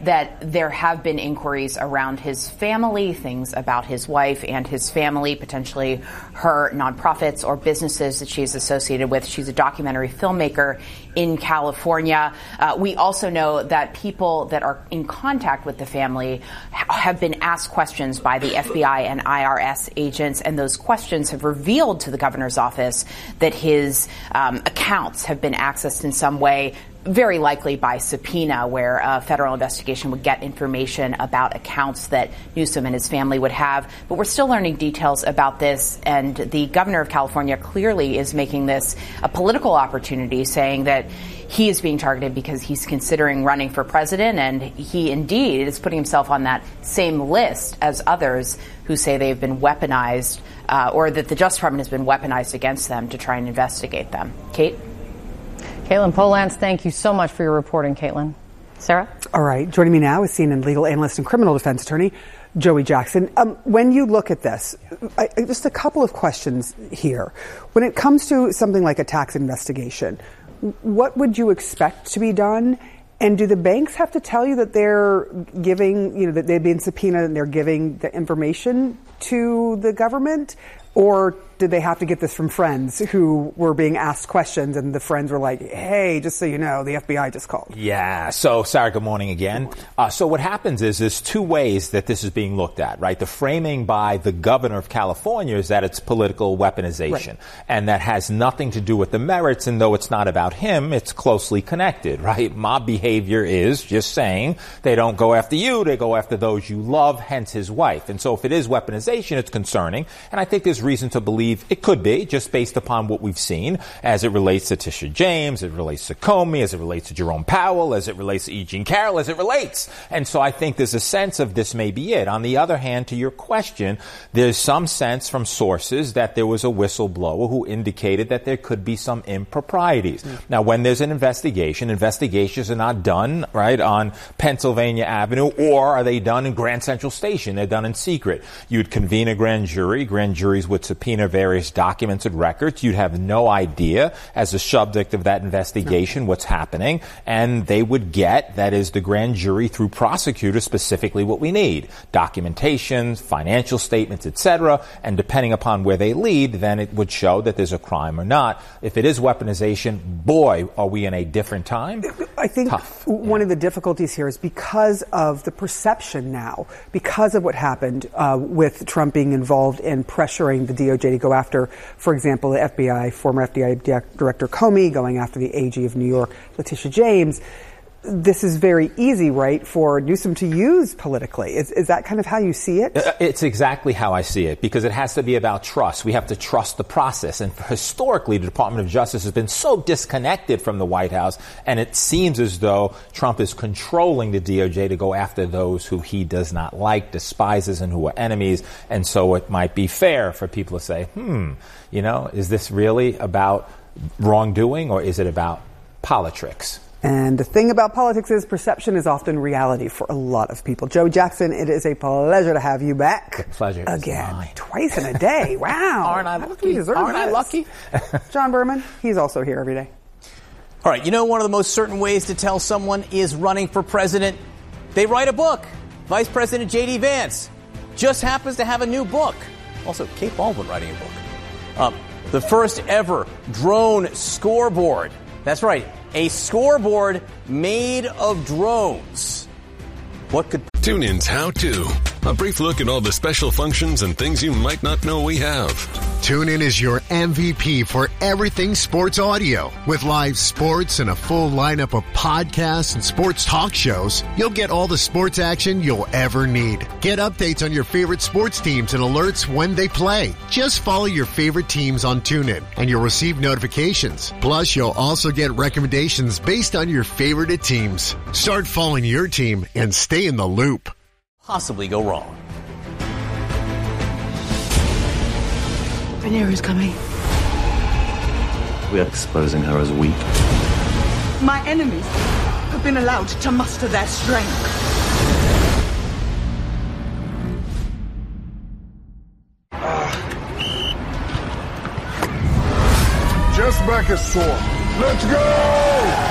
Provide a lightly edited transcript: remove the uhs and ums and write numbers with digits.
that there have been inquiries around his family, things about his wife and his family, potentially her nonprofits or businesses that she's associated with. She's a documentary filmmaker in California. We also know that people that are in contact with the family have been asked questions by the FBI and IRS agents, and those questions have revealed to the governor's office that his accounts have been accessed in some way, very likely by subpoena, where a federal investigation would get information about accounts that Newsom and his family would have. But we're still learning details about this, and the governor of California clearly is making this a political opportunity, saying that he is being targeted because he's considering running for president, and he indeed is putting himself on that same list as others who say they've been weaponized, or that the Justice Department has been weaponized against them to try and investigate them. Kate? Caitlin Polantz, thank you so much for your reporting, Caitlin. Sarah? All right. Joining me now is CNN legal analyst and criminal defense attorney Joey Jackson. When you look at this, just a couple of questions here. When it comes to something like a tax investigation, what would you expect to be done? And do the banks have to tell you that they're giving, that they've been subpoenaed and they're giving the information to the government? Or did they have to get this from friends who were being asked questions and the friends were like, hey, just so you know, the FBI just called? Yeah. So, Sarah, good morning again. So what happens is there's two ways that this is being looked at, right? The framing by the governor of California is that it's political weaponization. Right. And that has nothing to do with the merits. And though it's not about him, it's closely connected, right? Mob behavior is just saying they don't go after you, they go after those you love, hence his wife. And so if it is weaponization, it's concerning. And I think there's reason to believe it could be, just based upon what we've seen as it relates to Tisha James, as it relates to Comey, as it relates to Jerome Powell, as it relates to E. Jean Carroll, as it relates. And so I think there's a sense of this may be it. On the other hand, to your question, there's some sense from sources that there was a whistleblower who indicated that there could be some improprieties. Now, when there's an investigation, investigations are not done, right, on Pennsylvania Avenue, or are they done in Grand Central Station? They're done in secret. You'd convene a grand jury. Grand juries would subpoena various documents and records. You'd have no idea as a subject of that investigation what's happening, and they would get, that is the grand jury through prosecutors, specifically what we need: documentation, financial statements, etc. And depending upon where they lead, then it would show that there's a crime or not. If it is weaponization, boy, are we in a different time. I think one of the difficulties here is because of the perception now, because of what happened with Trump being involved in pressuring the DOJ to go after, for example, the FBI, former FBI Director Comey, going after the AG of New York, Letitia James. This is very easy, right, for Newsom to use politically. Is that kind of how you see it? It's exactly how I see it, because it has to be about trust. We have to trust the process. And historically, the Department of Justice has been so disconnected from the White House, and it seems as though Trump is controlling the DOJ to go after those who he does not like, despises, and who are enemies. And so it might be fair for people to say, is this really about wrongdoing, or is it about politics? And the thing about politics is perception is often reality for a lot of people. Joe Jackson, it is a pleasure to have you back. The pleasure again. Is mine. Twice in a day. Wow. Aren't I lucky? Aren't I lucky? John Berman, he's also here every day. All right, one of the most certain ways to tell someone is running for president, they write a book. Vice President J.D. Vance just happens to have a new book. Also, Kate Baldwin writing a book. The first ever drone scoreboard. That's right. A scoreboard made of drones. What could... TuneIn's How To. A brief look at all the special functions and things you might not know we have. TuneIn is your MVP for everything sports audio. With live sports and a full lineup of podcasts and sports talk shows, you'll get all the sports action you'll ever need. Get updates on your favorite sports teams and alerts when they play. Just follow your favorite teams on TuneIn, and you'll receive notifications. Plus, you'll also get recommendations based on your favorite teams. Start following your team and stay in the loop. Possibly go wrong. Rhaenyra's coming. We are exposing her as weak. My enemies have been allowed to muster their strength. Just back as sore. Let's go!